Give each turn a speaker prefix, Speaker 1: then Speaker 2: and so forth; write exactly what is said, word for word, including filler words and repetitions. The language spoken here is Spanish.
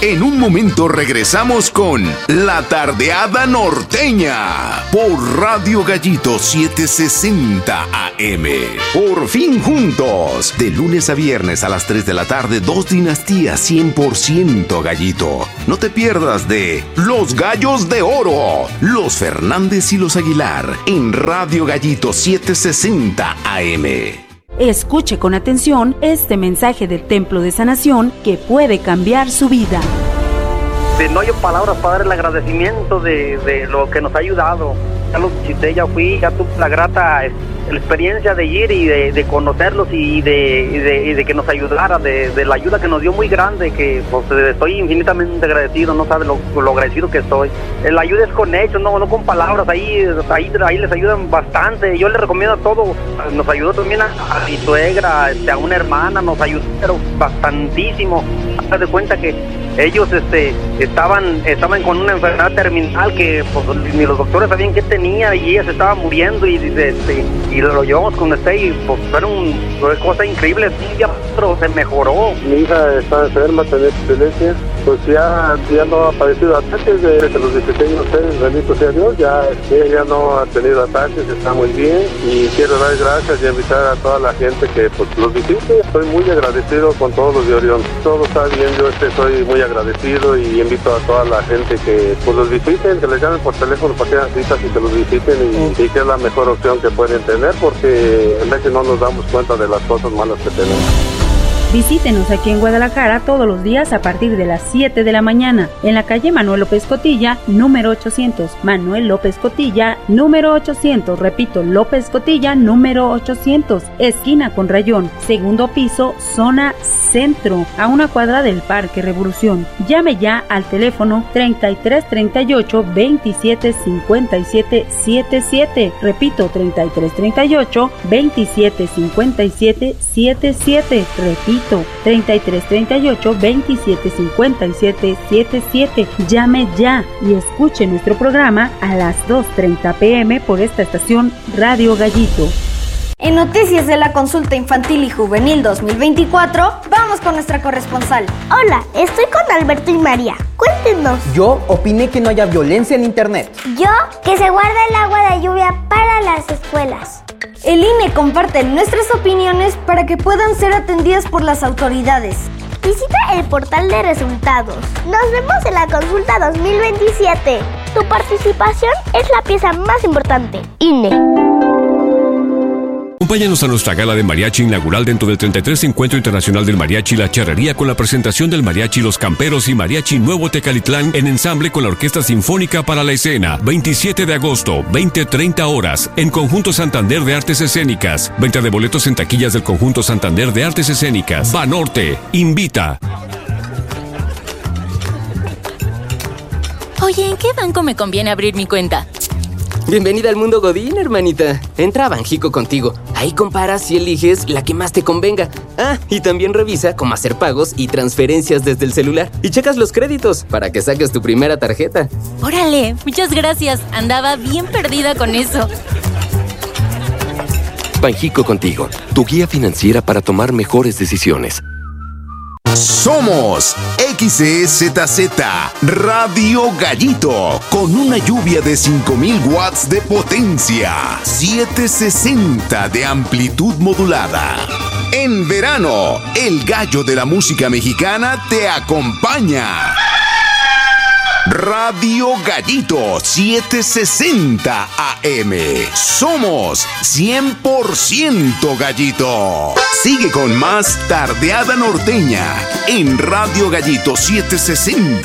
Speaker 1: En un momento regresamos con La Tardeada Norteña por Radio Gallito setecientos sesenta A M. Por fin juntos. De lunes a viernes a las tres de la tarde, dos dinastías cien por ciento Gallito. No te pierdas de Los Gallos de Oro, Los Fernández y los Aguilar en Radio Gallito setecientos sesenta A M.
Speaker 2: Escuche con atención este mensaje del Templo de Sanación que puede cambiar su vida.
Speaker 3: No hay palabras para dar el agradecimiento de, de lo que nos ha ayudado. Ya los visité, ya fui, ya tuve la grata la experiencia de ir y de, de conocerlos y de, y, de, y de que nos ayudara, de, de la ayuda que nos dio muy grande, que pues, estoy infinitamente agradecido, no sabe lo, lo agradecido que estoy. La ayuda es con hechos, no, no con palabras, ahí, ahí, ahí les ayudan bastante. Yo les recomiendo a todos, nos ayudó también a, a mi suegra, este, a una hermana, nos ayudó pero bastantísimo. Haz de cuenta que ellos este, estaban, estaban con una enfermedad terminal que pues, ni los doctores sabían qué tenía y ella se estaba muriendo y, este, y lo llevamos con usted y pues fue una cosa increíble, un día pero se mejoró.
Speaker 4: Mi hija está enferma, tenía epilepsia, pues ya, ya no ha padecido ataques de que los visité a ustedes, bendito sea Dios, ya ella ya no ha tenido ataques, está muy bien y quiero dar gracias y invitar a toda la gente que pues los visite. Estoy muy agradecido con todos los de Orión, todo está bien, yo este, soy muy agradecido y invito a toda la gente que pues los visiten, que les llamen por teléfono para que hagan citas y que los visiten y, y que es la mejor opción que pueden tener porque en vez de no nos damos cuenta de las cosas malas que tenemos.
Speaker 2: Visítenos aquí en Guadalajara todos los días a partir de las siete de la mañana en la calle Manuel López Cotilla, número ochocientos. Manuel López Cotilla, número ochocientos. Repito, López Cotilla, número ochocientos. Esquina con Rayón, segundo piso, zona centro, a una cuadra del Parque Revolución. Llame ya al teléfono treinta y tres treinta y ocho veintisiete cincuenta y siete setenta y siete. Repito, treinta y tres treinta y ocho veintisiete cincuenta y siete setenta y siete. Repito, treinta y tres treinta y ocho veintisiete cincuenta y siete setenta y siete. Llame ya y escuche nuestro programa a las dos treinta pm por esta estación Radio Gallito.
Speaker 5: En Noticias de la Consulta Infantil y Juvenil dos mil veinticuatro, vamos con nuestra corresponsal.
Speaker 6: Hola, estoy con Alberto y María. Cuéntenos.
Speaker 7: Yo opiné que no haya violencia en internet.
Speaker 6: Yo, que se guarda el agua de lluvia para las escuelas.
Speaker 5: El I N E comparte nuestras opiniones para que puedan ser atendidas por las autoridades.
Speaker 6: Visita el portal de resultados. Nos vemos en la consulta dos mil veintisiete. Tu participación es la pieza más importante. I N E.
Speaker 8: Acompáñanos a nuestra gala de mariachi inaugural dentro del treinta y tres Encuentro Internacional del Mariachi La Charrería con la presentación del Mariachi Los Camperos y Mariachi Nuevo Tecalitlán en ensamble con la Orquesta Sinfónica para la Escena. veintisiete de agosto, veinte treinta horas, en Conjunto Santander de Artes Escénicas. Venta de boletos en taquillas del Conjunto Santander de Artes Escénicas. Banorte invita.
Speaker 9: Oye, ¿en qué banco me conviene abrir mi cuenta?
Speaker 10: Bienvenida al mundo Godín, hermanita. Entra a Banjico Contigo. Ahí comparas y eliges la que más te convenga. Ah, y también revisa cómo hacer pagos y transferencias desde el celular. Y checas los créditos para que saques tu primera tarjeta.
Speaker 9: Órale, muchas gracias. Andaba bien perdida con eso.
Speaker 11: Banjico Contigo, tu guía financiera para tomar mejores decisiones.
Speaker 1: Somos X E Z Z Radio Gallito con una lluvia de cinco mil watts de potencia, setecientos sesenta de amplitud modulada. En verano, el gallo de la música mexicana te acompaña. Radio Gallito setecientos sesenta A M. Somos cien por ciento Gallito. Sigue con más Tardeada Norteña en Radio Gallito setecientos sesenta.